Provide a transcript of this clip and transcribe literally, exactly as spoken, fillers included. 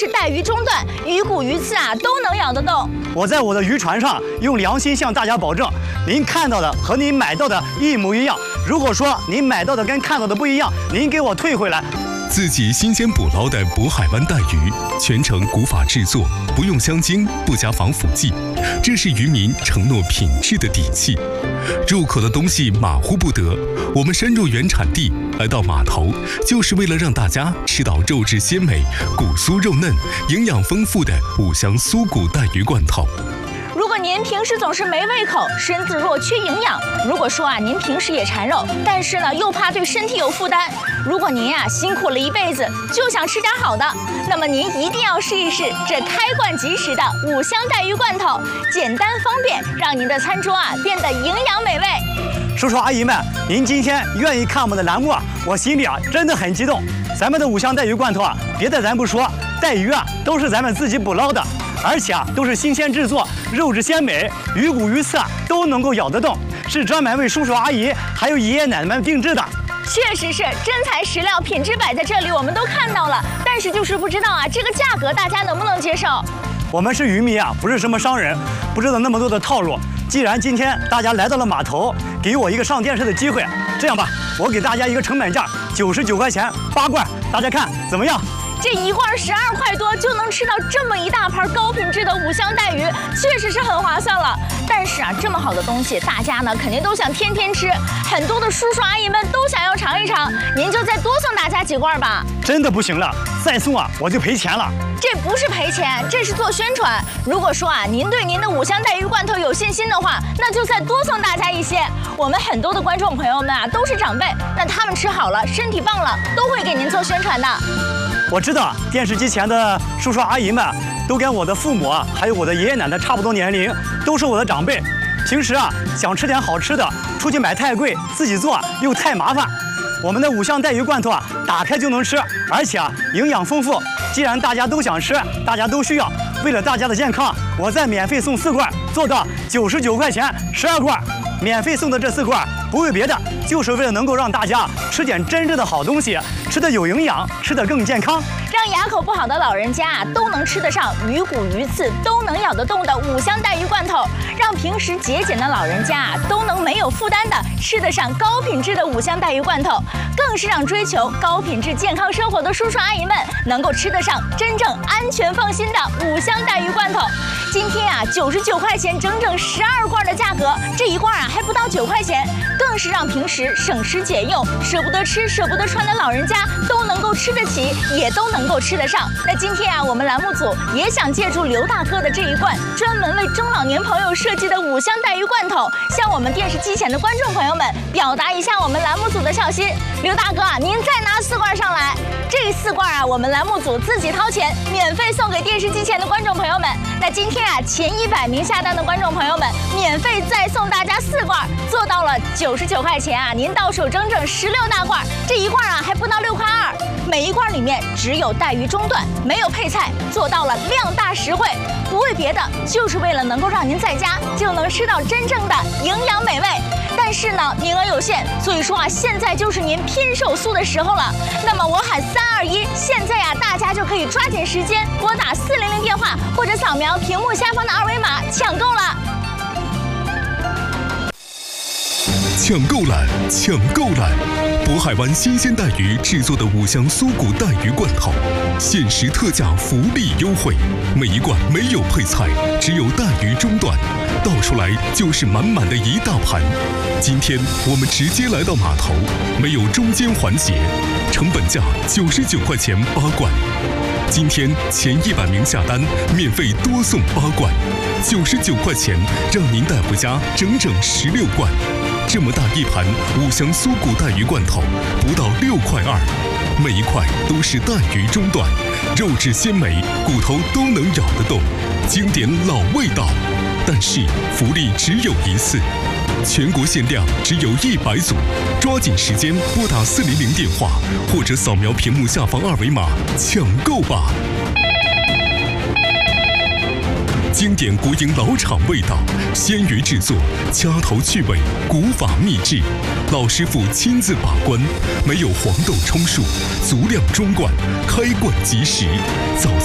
是带鱼中段，鱼骨鱼刺啊都能咬得动。 我在我的渔船上用良心向大家保证，您看到的和您买到的一模一样。如果说您买到的跟看到的不一样，您给我退回来。 自己新鲜捕捞的渤海湾带鱼，全程古法制作，不用香精，不加防腐剂，这是渔民承诺品质的底气。入口的东西马虎不得，我们深入原产地，来到码头，就是为了让大家吃到肉质鲜美、骨酥肉嫩、营养丰富的五香酥骨带鱼罐头。 如果您平时总是没胃口，身子弱缺营养；如果说啊您平时也馋肉，但是呢又怕对身体有负担；如果您呀、啊、辛苦了一辈子，就想吃点好的，那么您一定要试一试这开罐即食的五香带鱼罐头，简单方便，让您的餐桌啊变得营养美味。 叔叔阿姨们，您今天愿意看我们的栏目啊，我心里啊真的很激动。咱们的五香带鱼罐头啊，别的咱不说，带鱼啊都是咱们自己捕捞的。而且啊，都是新鲜制作，肉质鲜美，鱼骨鱼刺啊都能够咬得动，是专门为叔叔阿姨还有爷爷奶奶们定制的。 确实是真材实料，品质摆在这里，我们都看到了。但是就是不知道啊，这个价格大家能不能接受？ 我们是渔民啊，不是什么商人，不知道那么多的套路。既然今天大家来到了码头，给我一个上电视的机会，这样吧，我给大家一个成本价，九十九块钱八罐，大家看怎么样？ 这一罐十二块多就能吃到这么一大盘高品质的五香带鱼，确实是很划算了。但是啊，这么好的东西，大家呢肯定都想天天吃，很多的叔叔阿姨们都想要尝一尝。您就再多送大家几罐吧。 真的不行了，再送啊我就赔钱了。 这不是赔钱，这是做宣传。如果说啊您对您的五香带鱼罐头有信心的话，那就再多送大家一些。我们很多的观众朋友们啊都是长辈，那他们吃好了，身体棒了，都会给您做宣传的。 我知道电视机前的叔叔阿姨们都跟我的父母啊，还有我的爷爷奶奶差不多年龄，都是我的长辈。平时啊想吃点好吃的，出去买太贵，自己做又太麻烦。我们的五香带鱼罐头啊，打开就能吃，而且啊营养丰富。既然大家都想吃，大家都需要，为了大家的健康，我再免费送四罐，做到九十九块钱十二罐。免费送的这四罐不为别的，就是为了能够让大家吃点真正的好东西，吃得有营养，吃得更健康， 让牙口不好的老人家啊都能吃得上鱼骨鱼刺都能咬得动的五香带鱼罐头，让平时节俭的老人家啊都能没有负担的吃得上高品质的五香带鱼罐头，更是让追求高品质健康生活的叔叔阿姨们能够吃得上真正安全放心的五香带鱼罐头。今天啊九十九块钱整整十二罐的价格，这一罐啊还不到九块钱，更是让平时省吃俭用、舍不得吃、舍不得穿的老人家都能够吃得起，也都能够吃得上。那今天啊，我们栏目组也想借助刘大哥的这一罐专门为中老年朋友设计的五香带鱼罐头，向我们电视机前的观众朋友们表达一下我们栏目组的孝心。刘大哥啊，您再拿四罐上来，这四罐啊，我们栏目组自己掏钱，免费送给电视机前的观众朋友们。那今天啊，前一百名下单的观众朋友们，免费再送大家四罐，做到了九十九块钱啊，您到手整整十六大罐，这一罐啊还不到六块二。每一罐里面只有带鱼中段，没有配菜，做到了量大实惠，不为别的，就是为了能够让您在家就能吃到真正的营养美味。但是呢，名额有限，所以说啊，现在就是您拼手速的时候了。那么我喊三二一，现在啊，大家就可以抓紧时间拨打四零零电话，或者扫描屏幕下方的二维码抢购了。 抢购了，抢购了！渤海湾新鲜带鱼制作的五香酥骨带鱼罐头，限时特价福利优惠，每一罐没有配菜，只有带鱼中段，倒出来就是满满的一大盘。今天我们直接来到码头，没有中间环节，成本价九十九块钱八罐。今天前一百名下单，免费多送八罐，九十九块钱让您带回家整整十六罐。这么大一盘五香酥骨带鱼罐头，不到六块二，每一块都是带鱼中段，肉质鲜美，骨头都能咬得动，经典老味道。但是福利只有一次，全国限量只有一百组，抓紧时间拨打四零零电话，或者扫描屏幕下方二维码抢购吧。经典国营老厂味道，鲜鱼制作，掐头去尾，古法秘制，老师傅亲自把关，没有黄豆充数，足量装罐，开罐即食，早